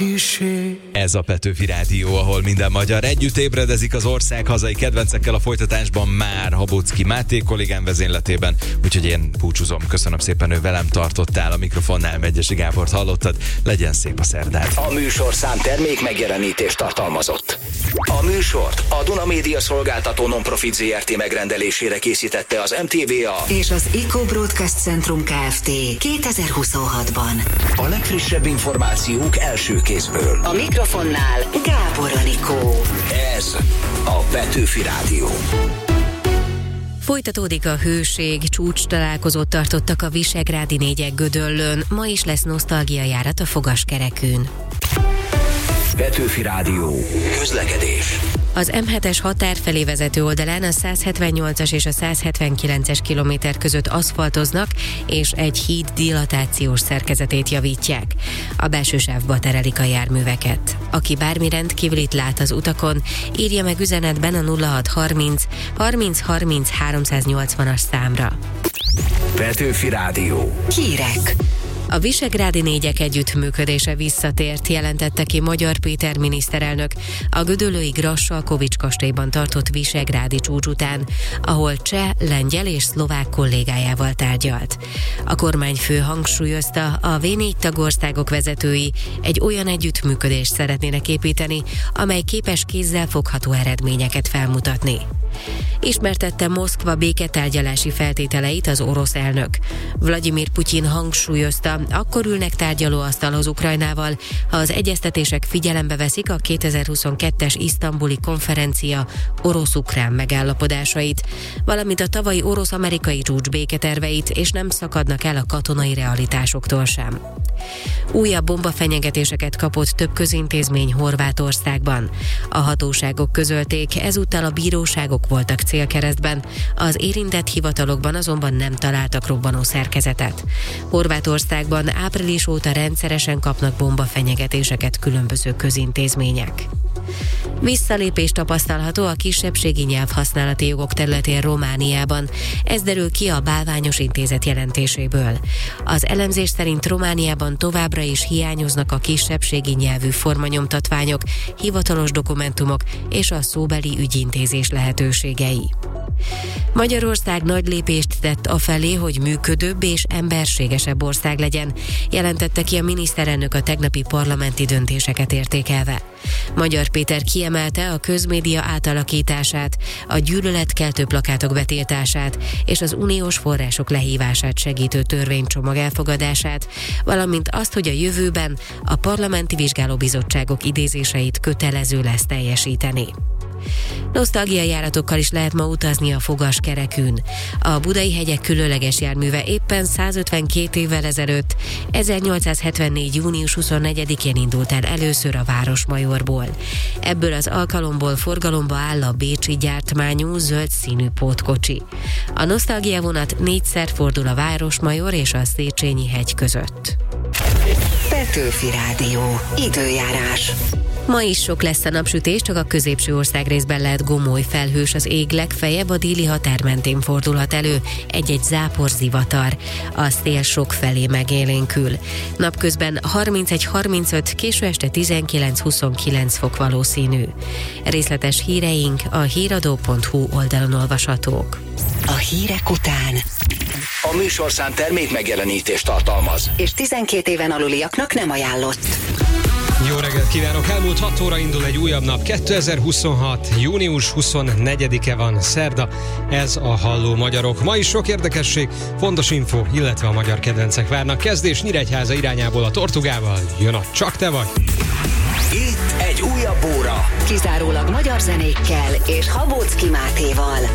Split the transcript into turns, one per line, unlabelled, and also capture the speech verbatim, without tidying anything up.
Ez a Petőfi Rádió, ahol minden magyar együtt ébredezik az ország hazai kedvencekkel, a folytatásban már Habocki Máté kollégám vezényletében, úgyhogy én búcsúzom. Köszönöm szépen, ő velem tartottál, a mikrofonnál Megyesi Gábort hallottad. Legyen szép a szerdád.
A műsorszám termék megjelenítést tartalmazott. A műsort a Duna Média Szolgáltató Non-Profit zé er té megrendelésére készítette az em té vé á
és az Eco Broadcast Centrum Kft. kétezer-huszonhatban.
A legfrissebb információk első kézből.
A mikrofonnál Gábor Anikó.
Ez a Petőfi Rádió.
Folytatódik a hőség, csúcs találkozót tartottak a Visegrádi négyek Gödöllőn, ma is lesz nosztalgiajárat a Fogaskerekűn.
Petőfi Rádió. Közlekedés.
Az em hetes határ felé vezető oldalán a száz hetvennyolcas és a száz hetvenkilences kilométer között aszfaltoznak, és egy híd dilatációs szerkezetét javítják. A belső sávba terelik a járműveket. Aki bármi rendkívülit lát az utakon, írja meg üzenetben a nulla hat harminc harminc harminc háromszáznyolcvanas számra.
Petőfi Rádió.
Hírek.
A Visegrádi négyek együttműködése visszatért, jelentette ki Magyar Péter miniszterelnök a gödöllői Grassalkovics kastélyban tartott visegrádi csúcs után, ahol cseh, lengyel és szlovák kollégájával tárgyalt. A kormányfő hangsúlyozta, a vé négy tagországok vezetői egy olyan együttműködést szeretnének építeni, amely képes kézzelfogható eredményeket felmutatni. Ismertette Moszkva béketárgyalási feltételeit az orosz elnök. Vladimir Putyin hangsúlyozta, akkor ülnek tárgyalóasztalhoz Ukrajnával, ha az egyeztetések figyelembe veszik a kétezer-huszonkettes isztambuli konferencia orosz-ukrán megállapodásait, valamint a tavalyi orosz-amerikai csúcs béketerveit, és nem szakadnak el a katonai realitásoktól sem. Újabb bombafenyegetéseket kapott több közintézmény Horvátországban. A hatóságok közölték, ezúttal a bíróságok voltak célkeresztben, az érintett hivatalokban azonban nem találtak robbanó szerkezetet. Horvátországban április óta rendszeresen kapnak bombafenyegetéseket különböző közintézmények. Visszalépés tapasztalható a kisebbségi nyelvhasználati jogok területén Romániában. Ez derül ki a Bálványos Intézet jelentéséből. Az elemzés szerint Romániában továbbra is hiányoznak a kisebbségi nyelvű formanyomtatványok, hivatalos dokumentumok és a szóbeli ügyintézés lehetőségei. Magyarország nagy lépést tett afelé, hogy működőbb és emberségesebb ország legyen, jelentette ki a miniszterelnök a tegnapi parlamenti döntéseket értékelve. Magyar Péter kiemelte a közmédia átalakítását, a gyűlöletkeltő plakátok betiltását és az uniós források lehívását segítő törvénycsomag elfogadását, valamint azt, hogy a jövőben a parlamenti vizsgálóbizottságok idézéseit kötelező lesz teljesíteni. Nosztalgiajáratokkal is lehet ma utazni a Fogaskerekűn. A Budai hegyek különleges járműve éppen százötvenkét évvel ezelőtt, ezernyolcszázhetvennégy. június huszonnegyedikén indult el először a Városmajorból. Ebből az alkalomból forgalomba áll a bécsi gyártmányú zöld színű pótkocsi. A nosztalgia vonat négyszer fordul a Városmajor és a Széchenyi hegy között.
Petőfi Rádió. Időjárás.
Ma is sok lesz a napsütés, csak a középső országrészben lehet gomoly felhős az ég, legfeljebb a déli határ mentén fordulhat elő egy-egy záporzivatar. A szél sok felé megélénkül. Napközben harmincegy-harmincöt, késő este tizenkilenc-huszonkilenc fok valószínű. Részletes híreink a híradó pont hu oldalon olvashatók.
A hírek után
A műsorszám termék megjelenítést tartalmaz,
és tizenkét éven aluliaknak nem ajánlott.
Jó reggelt kívánok! Elmúlt hat óra indul egy újabb nap. kétezer-huszonhat. június huszonnegyedike van, szerda. Ez a Halló Magyarok. Ma is sok érdekesség, fontos info, illetve a magyar kedvencek várnak. Kezdés Nyíregyháza irányából a Tortugával. Jön a Csak te vagy!
itt egy újabb óra.
Kizárólag magyar zenékkel és Habocki Mátéval.